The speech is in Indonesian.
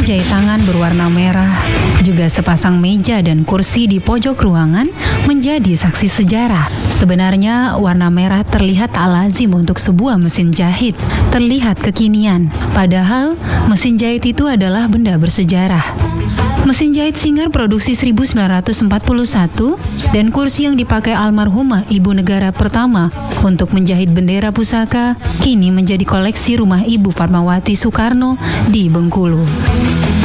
Mesin jahit tangan berwarna merah, juga sepasang meja dan kursi di pojok ruangan menjadi saksi sejarah. Sebenarnya warna merah terlihat tak lazim untuk sebuah mesin jahit, terlihat kekinian. Padahal mesin jahit itu adalah benda bersejarah. Mesin jahit Singer produksi 1941 dan kursi yang dipakai almarhumah Ibu Negara pertama untuk menjahit bendera pusaka kini menjadi koleksi rumah Ibu Fatmawati Soekarno di Bengkulu.